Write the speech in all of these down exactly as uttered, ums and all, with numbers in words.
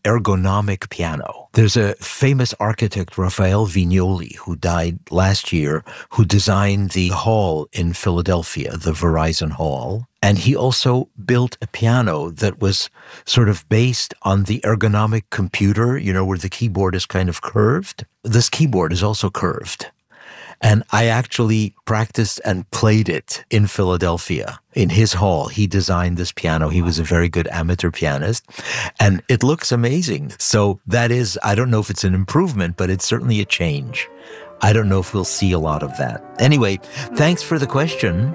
ergonomic piano. There's a famous architect, Raphael Vignoli, who died last year, who designed the hall in Philadelphia, the Verizon Hall. And he also built a piano that was sort of based on the ergonomic computer, you know, where the keyboard is kind of curved. This keyboard is also curved. And I actually practiced and played it in Philadelphia, in his hall. He designed this piano. He was a very good amateur pianist. And it looks amazing. So that is, I don't know if it's an improvement, but it's certainly a change. I don't know if we'll see a lot of that. Anyway, thanks for the question.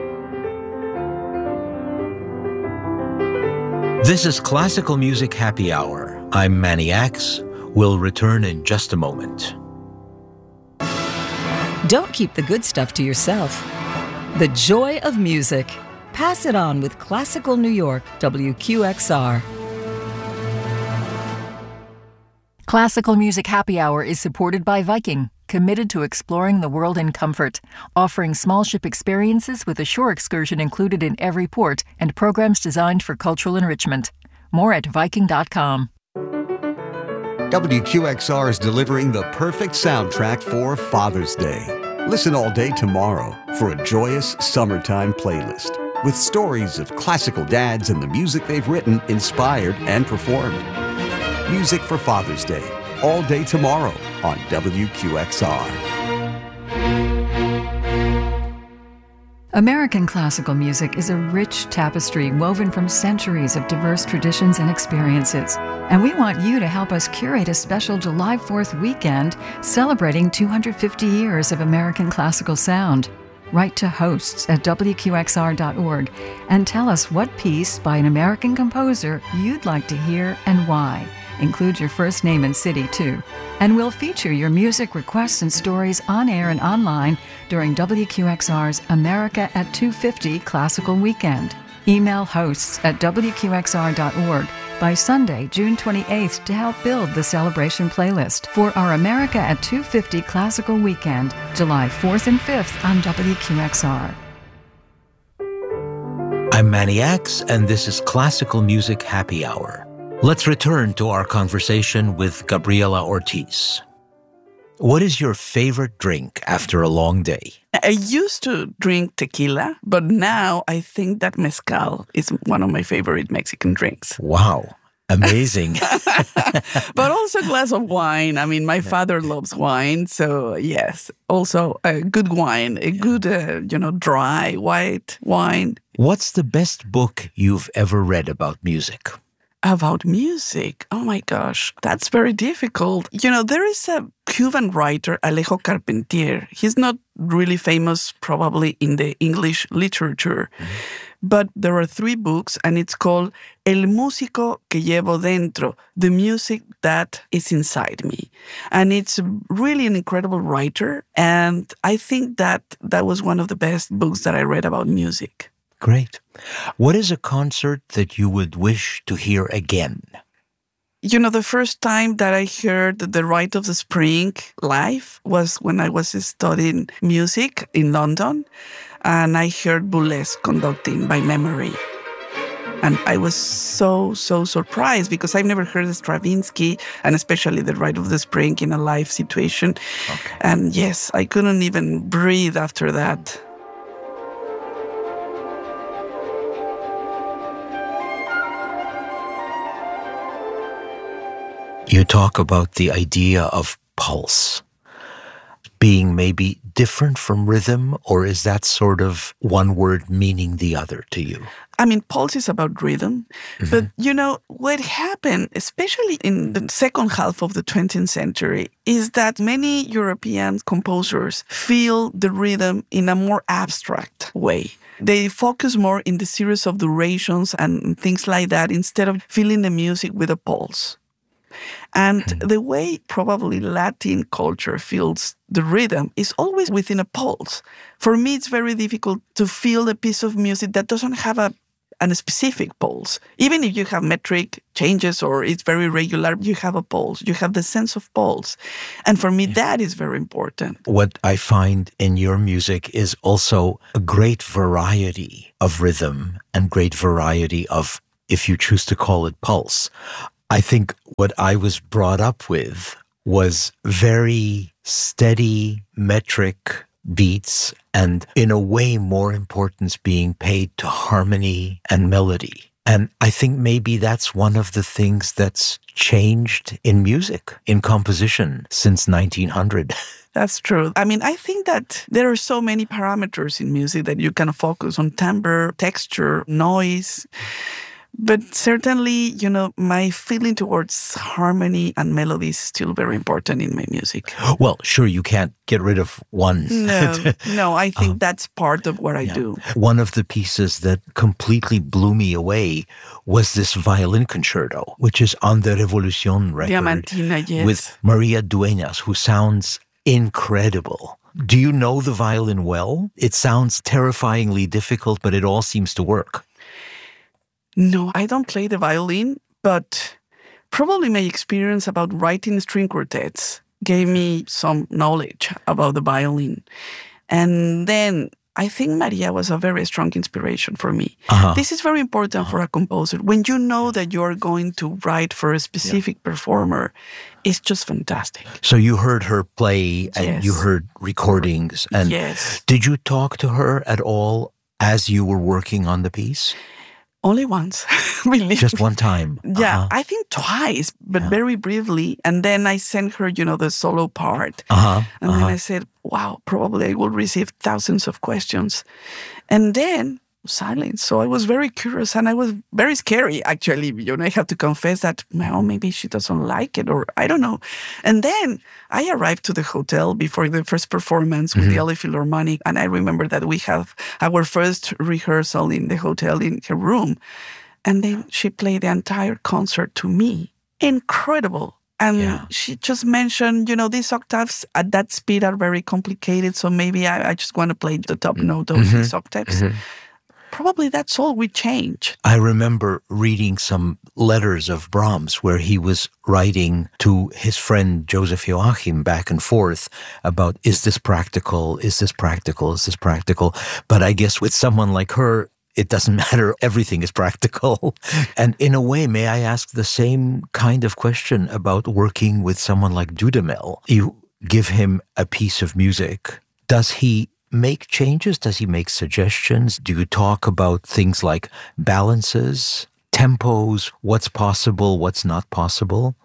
This is Classical Music Happy Hour. I'm Manny Axe. We'll return in just a moment. Don't keep the good stuff to yourself. The joy of music. Pass it on with Classical New York, W Q X R. Classical Music Happy Hour is supported by Viking, committed to exploring the world in comfort, offering small ship experiences with a shore excursion included in every port and programs designed for cultural enrichment. More at Viking dot com. W Q X R is delivering the perfect soundtrack for Father's Day. Listen all day tomorrow for a joyous summertime playlist with stories of classical dads and the music they've written, inspired, and performed. Music for Father's Day, all day tomorrow on W Q X R. American classical music is a rich tapestry woven from centuries of diverse traditions and experiences. And we want you to help us curate a special July fourth weekend celebrating two hundred fifty years of American classical sound. Write to hosts at W Q X R dot org and tell us what piece by an American composer you'd like to hear and why. Include your first name and city, too. And we'll feature your music requests and stories on air and online during W Q X R's America at two fifty Classical Weekend. Email hosts at W Q X R dot org by Sunday, June twenty-eighth to help build the celebration playlist for our America at two fifty Classical Weekend, July fourth and fifth on W Q X R. I'm Manny Axe, and this is Classical Music Happy Hour. Let's return to our conversation with Gabriela Ortiz. What is your favorite drink after a long day? I used to drink tequila, but now I think that mezcal is one of my favorite Mexican drinks. Wow. Amazing. But also a glass of wine. I mean, my father loves wine. So, yes, also a good wine, a good, uh, you know, dry, white wine. What's the best book you've ever read about music? About music? Oh my gosh, that's very difficult. You know, there is a Cuban writer, Alejo Carpentier. He's not really famous probably in the English literature, mm-hmm. but there are three books and it's called El Músico que Llevo Dentro, the music that is inside me. And it's really an incredible writer. And I think that that was one of the best books that I read about music. Great. What is a concert that you would wish to hear again? You know, the first time that I heard The Rite of the Spring live was when I was studying music in London, and I heard Boulez conducting by memory. And I was so, so surprised because I've never heard Stravinsky, and especially The Rite of the Spring in a live situation. Okay. And yes, I couldn't even breathe after that. You talk about the idea of pulse being maybe different from rhythm, or is that sort of one word meaning the other to you? I mean, pulse is about rhythm, mm-hmm. but you know, what happened, especially in the second half of the twentieth century, is that many European composers feel the rhythm in a more abstract way. They focus more in the series of durations and things like that instead of feeling the music with a pulse. And mm-hmm. the way probably Latin culture feels the rhythm is always within a pulse. For me, it's very difficult to feel a piece of music that doesn't have a, a specific pulse. Even if you have metric changes or it's very regular, you have a pulse. You have the sense of pulse. And for me, yeah. that is very important. What I find in your music is also a great variety of rhythm and great variety of, if you choose to call it pulse. I think what I was brought up with was very steady, metric beats, and in a way more importance being paid to harmony and melody. And I think maybe that's one of the things that's changed in music, in composition, since nineteen hundred. That's true. I mean, I think that there are so many parameters in music that you can focus on: timbre, texture, noise. But certainly, you know, my feeling towards harmony and melody is still very important in my music. Well, sure, you can't get rid of one. No, no, I think um, that's part of what I yeah. do. One of the pieces that completely blew me away was this violin concerto, which is on the Revolution record. Diamantina, yes. With Maria Dueñas, who sounds incredible. Do you know the violin well? It sounds terrifyingly difficult, but it all seems to work. No, I don't play the violin, but probably my experience about writing string quartets gave me some knowledge about the violin. And then I think Maria was a very strong inspiration for me. Uh-huh. This is very important uh-huh. for a composer. When you know that you're going to write for a specific yeah. performer, it's just fantastic. So you heard her play and yes. you heard recordings. And yes. Did you talk to her at all as you were working on the piece? Only once, believe Just me. one time? Yeah, uh-huh. I think twice, but yeah. very briefly. And then I sent her, you know, the solo part. Uh-huh. And uh-huh. then I said, wow, probably I will receive thousands of questions. And then silence. So I was very curious and I was very scary, actually. You know, I have to confess that, well, maybe she doesn't like it or I don't know. And then I arrived to the hotel before the first performance with mm-hmm. the L A Philharmonic. And I remember that we have our first rehearsal in the hotel in her room. And then she played the entire concert to me. Incredible. And yeah. she just mentioned, you know, these octaves at that speed are very complicated. So maybe I, I just want to play the top note of mm-hmm. these octaves. Mm-hmm. Probably that's all we change. I remember reading some letters of Brahms where he was writing to his friend Joseph Joachim back and forth about, is this practical? Is this practical? Is this practical? But I guess with someone like her, it doesn't matter. Everything is practical. And in a way, may I ask the same kind of question about working with someone like Dudamel? You give him a piece of music. Does he make changes? Does he make suggestions? Do you talk about things like balances, tempos, what's possible, what's not possible?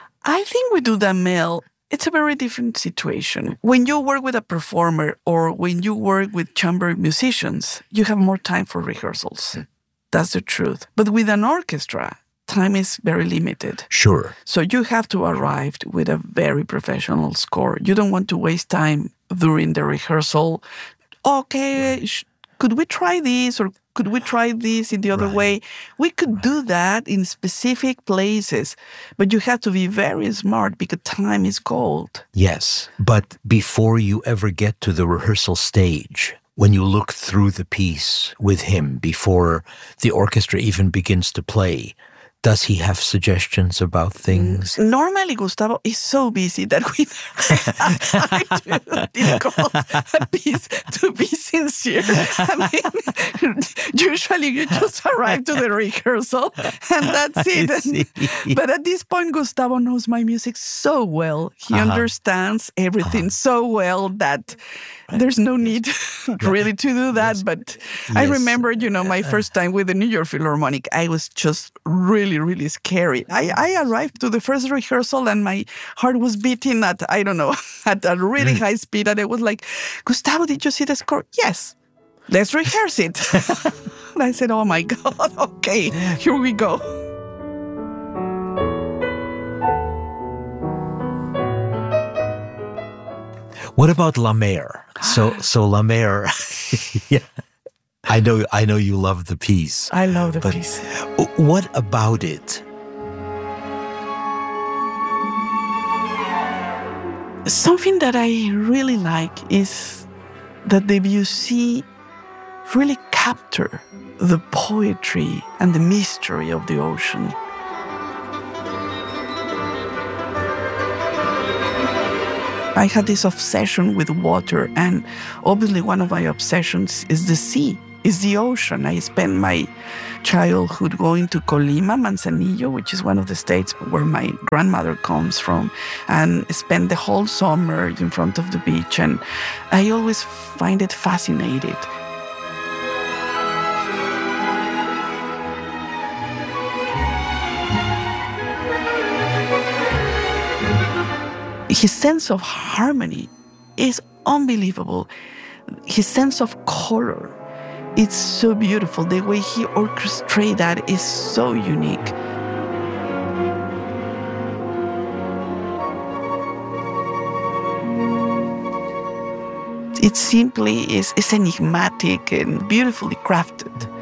I think with Dudamel, it's a very different situation. When you work with a performer or when you work with chamber musicians, you have more time for rehearsals. Mm. That's the truth. But with an orchestra, time is very limited. Sure. So you have to arrive with a very professional score. You don't want to waste time during the rehearsal. Okay, sh- could we try this or could we try this in the other right. way? We could right. do that in specific places, but you have to be very smart because time is gold. Yes, but before you ever get to the rehearsal stage, when you look through the piece with him, before the orchestra even begins to play, does he have suggestions about things? Normally, Gustavo is so busy that we have time to discuss a piece to be sincere. I mean, usually you just arrive to the rehearsal and that's it. And, but at this point, Gustavo knows my music so well. He uh-huh. understands everything uh-huh. so well that there's no need really to do that. Yes. But yes. I remember, you know, my first time with the New York Philharmonic, I was just really, really scary. I, I arrived to the first rehearsal and my heart was beating at, I don't know, at a really high speed. And I was like, Gustavo, did you see the score? Yes. Let's rehearse it. And I said, oh my God, okay, here we go. What about La Mer? So, so La Mer, yeah. I know, I know you love the piece. I love the piece. What about it? Something that I really like is that Debussy really captured the poetry and the mystery of the ocean. I had this obsession with water, and obviously one of my obsessions is the sea. is the ocean. I spent my childhood going to Colima, Manzanillo, which is one of the states where my grandmother comes from, and spent the whole summer in front of the beach. And I always find it fascinating. His sense of harmony is unbelievable. His sense of color, it's so beautiful. The way he orchestrates that is so unique. It simply is, is enigmatic and beautifully crafted.